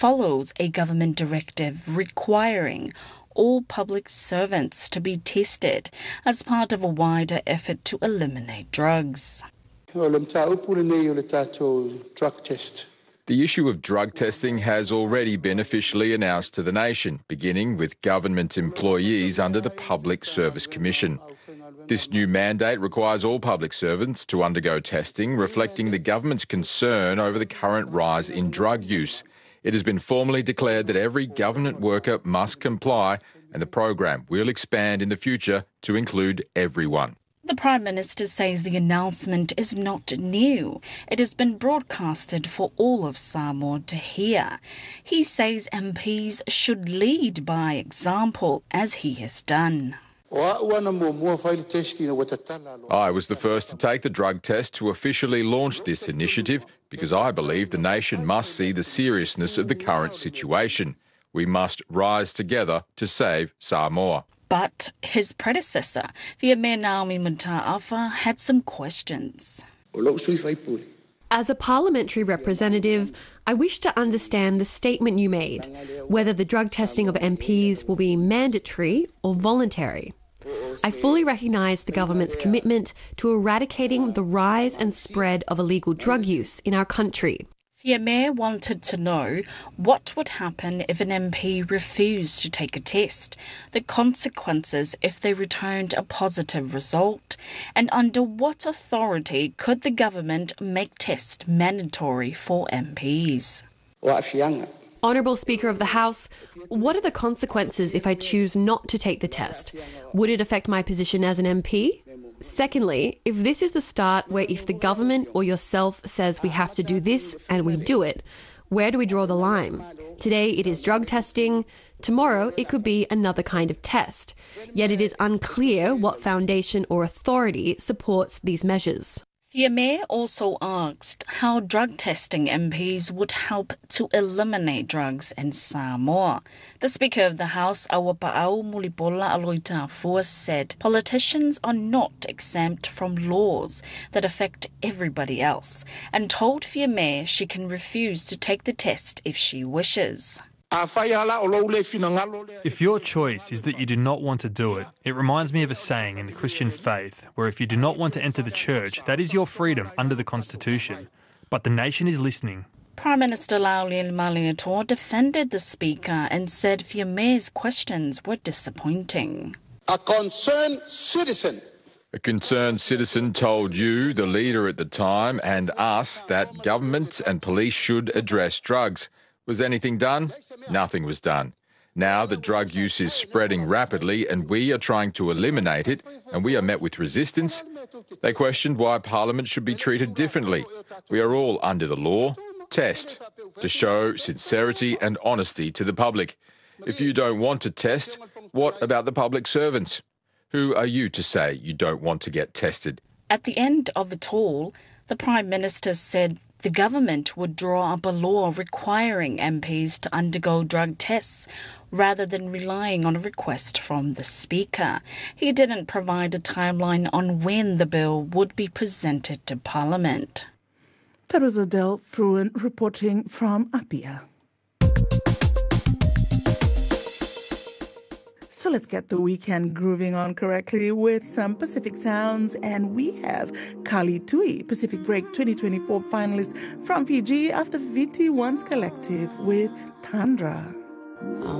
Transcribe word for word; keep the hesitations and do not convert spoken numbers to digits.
follows a government directive requiring all public servants to be tested as part of a wider effort to eliminate drugs. Drug test. The issue of drug testing has already been officially announced to the nation, beginning with government employees under the Public Service Commission. This new mandate requires all public servants to undergo testing, reflecting the government's concern over the current rise in drug use. It has been formally declared that every government worker must comply, and the program will expand in the future to include everyone. The Prime Minister says the announcement is not new. It has been broadcasted for all of Samoa to hear. He says M Ps should lead by example, as he has done. I was the first to take the drug test to officially launch this initiative because I believe the nation must see the seriousness of the current situation. We must rise together to save Samoa. But his predecessor, Fiamē Naomi Mataafa, had some questions. As a parliamentary representative, I wish to understand the statement you made, whether the drug testing of M Ps will be mandatory or voluntary. I fully recognise the government's commitment to eradicating the rise and spread of illegal drug use in our country. Fiamē wanted to know what would happen if an M P refused to take a test, the consequences if they returned a positive result, and under what authority could the government make tests mandatory for M Ps. Honourable Speaker of the House, what are the consequences if I choose not to take the test? Would it affect my position as an M P? Secondly, if this is the start where if the government or yourself says we have to do this and we do it, where do we draw the line? Today it is drug testing, tomorrow it could be another kind of test. Yet it is unclear what foundation or authority supports these measures. Fiamē also asked how drug testing M Ps would help to eliminate drugs in Samoa. The Speaker of the House, Awapa'au Mulipola Aloita'afua, said politicians are not exempt from laws that affect everybody else, and told Fiamē she can refuse to take the test if she wishes. If your choice is that you do not want to do it, it reminds me of a saying in the Christian faith where if you do not want to enter the church, that is your freedom under the Constitution. But the nation is listening. Prime Minister Laurean Malietoa defended the Speaker and said Fiamē's questions were disappointing. A concerned citizen. A concerned citizen told you, the leader at the time, and us that government and police should address drugs. Was anything done? Nothing was done. Now the drug use is spreading rapidly and we are trying to eliminate it, and we are met with resistance. They questioned why Parliament should be treated differently. We are all under the law. Test to show sincerity and honesty to the public. If you don't want to test, what about the public servants? Who are you to say you don't want to get tested? At the end of it all, the Prime Minister said the government would draw up a law requiring M Ps to undergo drug tests rather than relying on a request from the Speaker. He didn't provide a timeline on when the bill would be presented to Parliament. That was Adele Fruin reporting from Apia. So let's get the weekend grooving on correctly with some Pacific sounds. And we have Kali Tui, Pacific Break twenty twenty-four finalist from Fiji after V T one's Collective with Tundra.